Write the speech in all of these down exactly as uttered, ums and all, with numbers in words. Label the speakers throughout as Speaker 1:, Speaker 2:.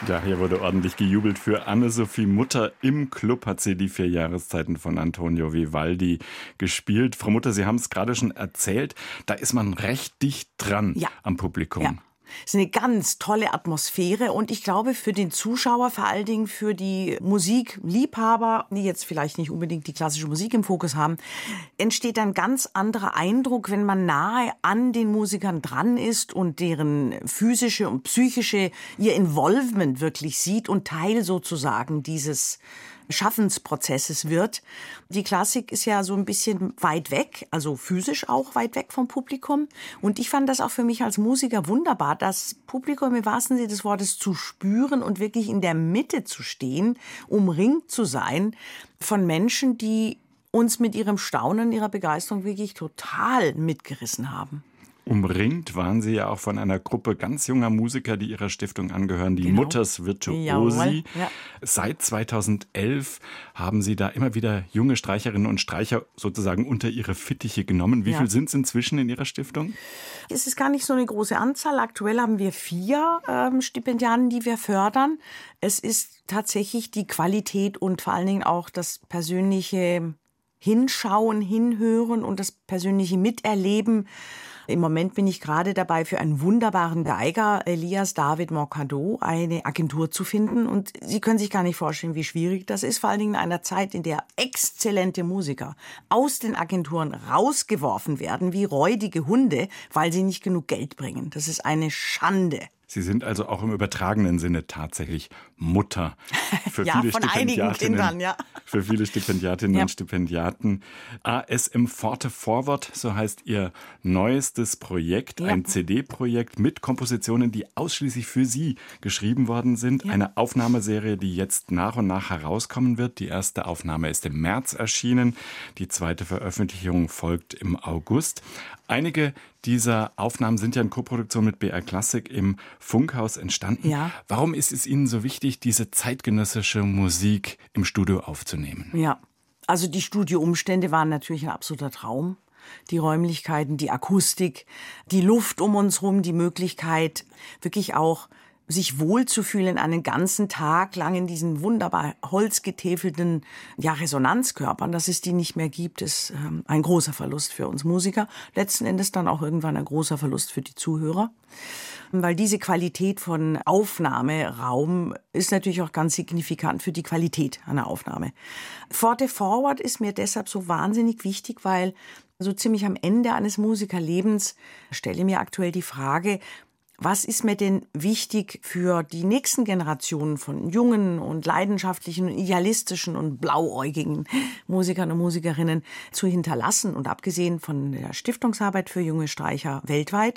Speaker 1: Ja, hier wurde ordentlich gejubelt für Anne-Sophie Mutter. Im Club hat sie die vier Jahreszeiten von Antonio Vivaldi gespielt. Frau Mutter, Sie haben es gerade schon erzählt, da ist man recht dicht dran
Speaker 2: ja.
Speaker 1: am Publikum.
Speaker 2: Ja. Es ist eine ganz tolle Atmosphäre und ich glaube für den Zuschauer, vor allen Dingen für die Musikliebhaber, die jetzt vielleicht nicht unbedingt die klassische Musik im Fokus haben, entsteht ein ganz anderer Eindruck, wenn man nahe an den Musikern dran ist und deren physische und psychische, ihr Involvement wirklich sieht und Teil sozusagen dieses Schaffensprozesses wird. Die Klassik ist ja so ein bisschen weit weg, also physisch auch weit weg vom Publikum. Und ich fand das auch für mich als Musiker wunderbar, das Publikum im wahrsten Sinne des Wortes zu spüren und wirklich in der Mitte zu stehen, umringt zu sein von Menschen, die uns mit ihrem Staunen, ihrer Begeisterung wirklich total mitgerissen haben.
Speaker 1: Umringt waren Sie ja auch von einer Gruppe ganz junger Musiker, die Ihrer Stiftung angehören, die
Speaker 2: Genau.
Speaker 1: Mutters Virtuosi.
Speaker 2: Jawohl, ja.
Speaker 1: Seit zweitausendelf haben Sie da immer wieder junge Streicherinnen und Streicher sozusagen unter Ihre Fittiche genommen. Wie
Speaker 2: Ja.
Speaker 1: viel sind es inzwischen in Ihrer Stiftung?
Speaker 2: Es ist gar nicht so eine große Anzahl. Aktuell haben wir vier ähm, Stipendiaten, die wir fördern. Es ist tatsächlich die Qualität und vor allen Dingen auch das persönliche Hinschauen, Hinhören und das persönliche Miterleben. Im Moment bin ich gerade dabei, für einen wunderbaren Geiger, Elias David Mercado, eine Agentur zu finden. Und Sie können sich gar nicht vorstellen, wie schwierig das ist, vor allen Dingen in einer Zeit, in der exzellente Musiker aus den Agenturen rausgeworfen werden, wie räudige Hunde, weil sie nicht genug Geld bringen. Das ist eine Schande.
Speaker 1: Sie sind also auch im übertragenen Sinne tatsächlich Mutter für
Speaker 2: ja,
Speaker 1: viele
Speaker 2: von einigen
Speaker 1: Stipendiatinnen,
Speaker 2: Kindern, ja.
Speaker 1: für viele Stipendiatinnen
Speaker 2: Ja.
Speaker 1: und Stipendiaten. A S M Forte Forward, so heißt Ihr neuestes Projekt,
Speaker 2: Ja.
Speaker 1: ein C D-Projekt mit Kompositionen, die ausschließlich für Sie geschrieben worden sind.
Speaker 2: Ja.
Speaker 1: Eine Aufnahmeserie, die jetzt nach und nach herauskommen wird. Die erste Aufnahme ist im März erschienen, die zweite Veröffentlichung folgt im August. Einige dieser Aufnahmen sind ja in Koproduktion mit B R Classic im Funkhaus entstanden.
Speaker 2: Ja.
Speaker 1: Warum ist es Ihnen so wichtig, diese zeitgenössische Musik im Studio aufzunehmen?
Speaker 2: Ja, also die Studioumstände waren natürlich ein absoluter Traum. Die Räumlichkeiten, die Akustik, die Luft um uns rum, die Möglichkeit, wirklich auch sich wohlzufühlen einen ganzen Tag lang in diesen wunderbar holzgetäfelten ja, Resonanzkörpern, dass es die nicht mehr gibt, ist ähm, ein großer Verlust für uns Musiker. Letzten Endes dann auch irgendwann ein großer Verlust für die Zuhörer. Weil diese Qualität von Aufnahmeraum ist natürlich auch ganz signifikant für die Qualität einer Aufnahme. Forte Forward ist mir deshalb so wahnsinnig wichtig, weil so ziemlich am Ende eines Musikerlebens stelle ich mir aktuell die Frage, was ist mir denn wichtig für die nächsten Generationen von jungen und leidenschaftlichen und idealistischen und blauäugigen Musikern und Musikerinnen zu hinterlassen? Und abgesehen von der Stiftungsarbeit für junge Streicher weltweit,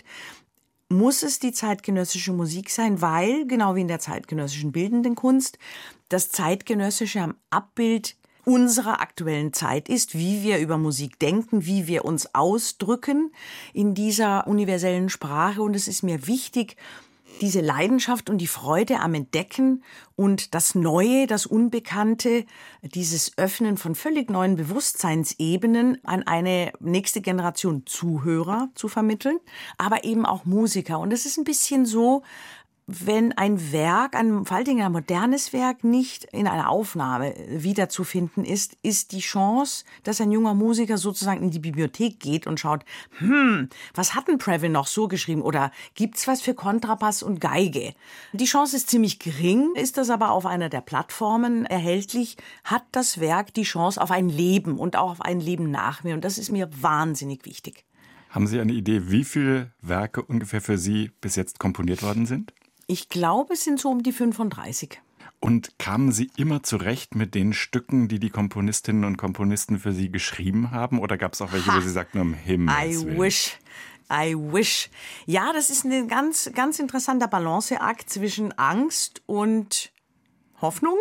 Speaker 2: muss es die zeitgenössische Musik sein, weil, genau wie in der zeitgenössischen bildenden Kunst, das Zeitgenössische am Abbild unserer aktuellen Zeit ist, wie wir über Musik denken, wie wir uns ausdrücken in dieser universellen Sprache. Und es ist mir wichtig, diese Leidenschaft und die Freude am Entdecken und das Neue, das Unbekannte, dieses Öffnen von völlig neuen Bewusstseinsebenen an eine nächste Generation Zuhörer zu vermitteln, aber eben auch Musiker. Und es ist ein bisschen so, wenn ein Werk, ein, vor allen Dingen ein modernes Werk, nicht in einer Aufnahme wiederzufinden ist, ist die Chance, dass ein junger Musiker sozusagen in die Bibliothek geht und schaut, hm, was hat denn Previn noch so geschrieben oder gibt's was für Kontrabass und Geige? Die Chance ist ziemlich gering, ist das aber auf einer der Plattformen erhältlich, hat das Werk die Chance auf ein Leben und auch auf ein Leben nach mir und das ist mir wahnsinnig wichtig.
Speaker 1: Haben Sie eine Idee, wie viele Werke ungefähr für Sie bis jetzt komponiert worden sind?
Speaker 2: Ich glaube, es sind so um die fünfunddreißig.
Speaker 1: Und kamen Sie immer zurecht mit den Stücken, die die Komponistinnen und Komponisten für Sie geschrieben haben? Oder gab es auch welche,
Speaker 2: Ha.
Speaker 1: wo Sie sagten, um Himmels
Speaker 2: I
Speaker 1: Willen?
Speaker 2: wish. I wish. Ja, das ist ein ganz, ganz interessanter Balanceakt zwischen Angst und Hoffnung.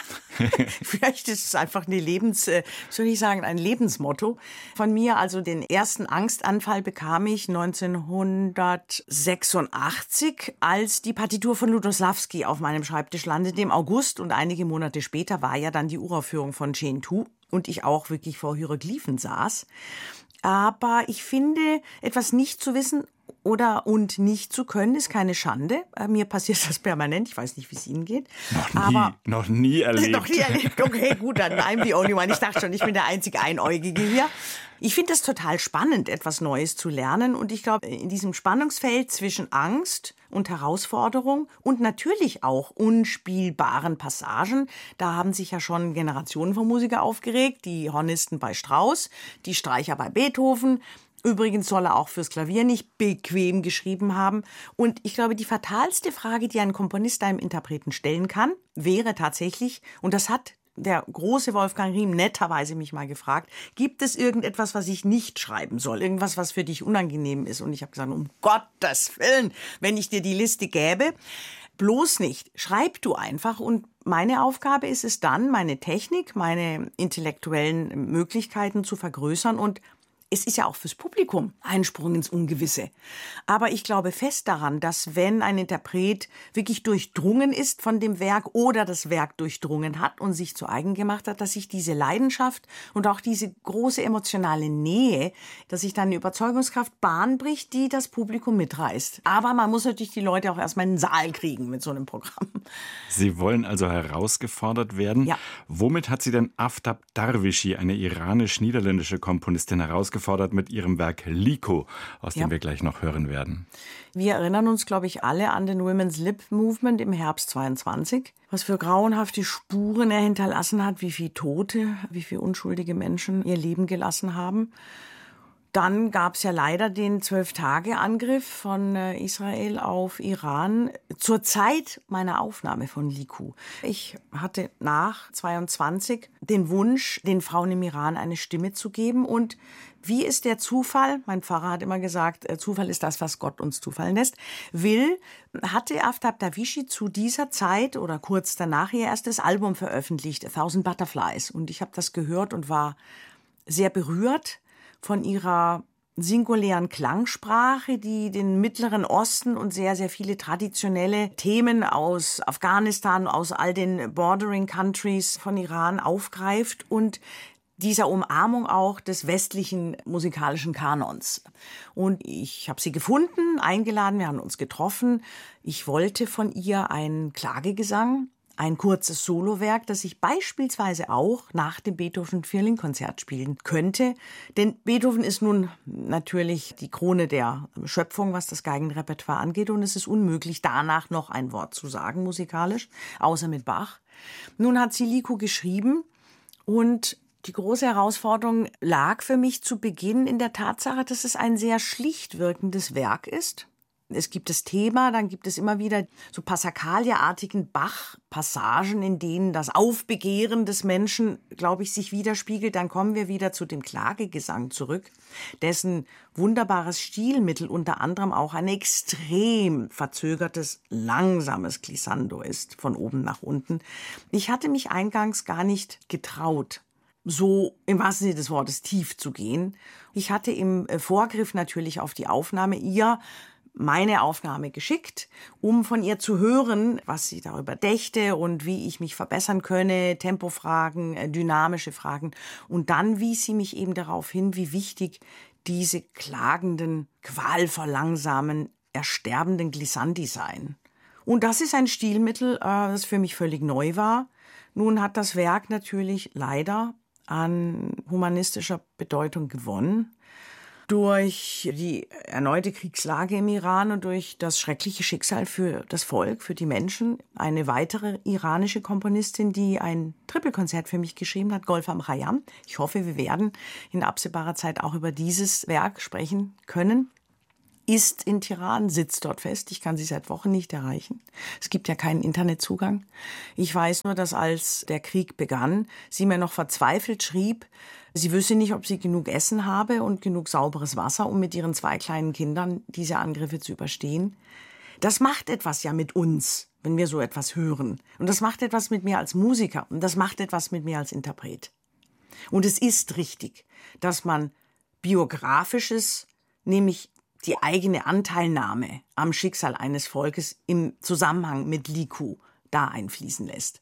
Speaker 2: Vielleicht ist es einfach eine Lebens, äh, soll ich sagen, ein Lebensmotto von mir. Also den ersten Angstanfall bekam ich neunzehnhundertsechsundachtzig, als die Partitur von Lutoslawski auf meinem Schreibtisch landete im August. Und einige Monate später war ja dann die Uraufführung von Gentoo und ich auch wirklich vor Hieroglyphen saß. Aber ich finde, etwas nicht zu wissen oder und nicht zu können, ist keine Schande. Äh, mir passiert das permanent. Ich weiß nicht, wie es Ihnen geht.
Speaker 1: Noch nie,
Speaker 2: aber
Speaker 1: noch nie erlebt.
Speaker 2: Noch nie erlebt. Okay, gut, dann I'm the only one. Ich dachte schon, ich bin der einzige Einäugige hier. Ich finde es total spannend, etwas Neues zu lernen. Und ich glaube, in diesem Spannungsfeld zwischen Angst und Herausforderung und natürlich auch unspielbaren Passagen, da haben sich ja schon Generationen von Musikern aufgeregt. Die Hornisten bei Strauss, die Streicher bei Beethoven. Übrigens soll er auch fürs Klavier nicht bequem geschrieben haben. Und ich glaube, die fatalste Frage, die ein Komponist einem Interpreten stellen kann, wäre tatsächlich, und das hat der große Wolfgang Riem netterweise mich mal gefragt, gibt es irgendetwas, was ich nicht schreiben soll? Irgendwas, was für dich unangenehm ist? Und ich habe gesagt, um Gottes Willen, wenn ich dir die Liste gäbe, bloß nicht. Schreib du einfach. Und meine Aufgabe ist es dann, meine Technik, meine intellektuellen Möglichkeiten zu vergrößern. Und es ist ja auch fürs Publikum ein Sprung ins Ungewisse. Aber ich glaube fest daran, dass wenn ein Interpret wirklich durchdrungen ist von dem Werk oder das Werk durchdrungen hat und sich zu eigen gemacht hat, dass sich diese Leidenschaft und auch diese große emotionale Nähe, dass sich dann eine Überzeugungskraft Bahn bricht, die das Publikum mitreißt. Aber man muss natürlich die Leute auch erstmal in den Saal kriegen mit so einem Programm.
Speaker 1: Sie wollen also herausgefordert werden.
Speaker 2: Ja.
Speaker 1: Womit hat Sie denn Aftab Darwishi, eine iranisch-niederländische Komponistin, herausgefordert mit ihrem Werk Liko, aus dem
Speaker 2: Ja.
Speaker 1: wir gleich noch hören werden?
Speaker 2: Wir erinnern uns, glaube ich, alle an den Women's Lib Movement im Herbst zweiundzwanzig, was für grauenhafte Spuren er hinterlassen hat, wie viele Tote, wie viele unschuldige Menschen ihr Leben gelassen haben. Dann gab es ja leider den Zwölf-Tage-Angriff von Israel auf Iran zur Zeit meiner Aufnahme von Liku. Ich hatte nach zweiundzwanzig den Wunsch, den Frauen im Iran eine Stimme zu geben. Und wie ist der Zufall, mein Pfarrer hat immer gesagt, Zufall ist das, was Gott uns zufallen lässt, will, hatte Aftab Darwishi zu dieser Zeit oder kurz danach ihr erstes Album veröffentlicht, A Thousand Butterflies. Und ich habe das gehört und war sehr berührt von ihrer singulären Klangsprache, die den Mittleren Osten und sehr, sehr viele traditionelle Themen aus Afghanistan, aus all den Bordering Countries von Iran aufgreift und dieser Umarmung auch des westlichen musikalischen Kanons. Und ich habe sie gefunden, eingeladen, wir haben uns getroffen. Ich wollte von ihr einen Klagegesang, ein kurzes Solowerk, das ich beispielsweise auch nach dem Beethoven-Vierling-Konzert spielen könnte. Denn Beethoven ist nun natürlich die Krone der Schöpfung, was das Geigenrepertoire angeht. Und es ist unmöglich, danach noch ein Wort zu sagen, musikalisch, außer mit Bach. Nun hat sie Liko geschrieben und die große Herausforderung lag für mich zu Beginn in der Tatsache, dass es ein sehr schlicht wirkendes Werk ist. Es gibt das Thema, dann gibt es immer wieder so Passacaglia-artigen Bach-Passagen, in denen das Aufbegehren des Menschen, glaube ich, sich widerspiegelt. Dann kommen wir wieder zu dem Klagegesang zurück, dessen wunderbares Stilmittel unter anderem auch ein extrem verzögertes, langsames Glissando ist, von oben nach unten. Ich hatte mich eingangs gar nicht getraut, so im wahrsten Sinne des Wortes tief zu gehen. Ich hatte im Vorgriff natürlich auf die Aufnahme ihr meine Aufnahme geschickt, um von ihr zu hören, was sie darüber dächte und wie ich mich verbessern könne, Tempofragen, dynamische Fragen. Und dann wies sie mich eben darauf hin, wie wichtig diese klagenden, qualvoll langsamen, ersterbenden Glissandi seien. Und das ist ein Stilmittel, das für mich völlig neu war. Nun hat das Werk natürlich leider an humanistischer Bedeutung gewonnen. Durch die erneute Kriegslage im Iran und durch das schreckliche Schicksal für das Volk, für die Menschen. Eine weitere iranische Komponistin, die ein Trippelkonzert für mich geschrieben hat, Golfam Khayyam. Ich hoffe, wir werden in absehbarer Zeit auch über dieses Werk sprechen können. Ist in Teheran, sitzt dort fest. Ich kann sie seit Wochen nicht erreichen. Es gibt ja keinen Internetzugang. Ich weiß nur, dass als der Krieg begann, sie mir noch verzweifelt schrieb, sie wüsste nicht, ob sie genug Essen habe und genug sauberes Wasser, um mit ihren zwei kleinen Kindern diese Angriffe zu überstehen. Das macht etwas ja mit uns, wenn wir so etwas hören. Und das macht etwas mit mir als Musiker und das macht etwas mit mir als Interpret. Und es ist richtig, dass man Biografisches, nämlich die eigene Anteilnahme am Schicksal eines Volkes im Zusammenhang mit Liku da einfließen lässt.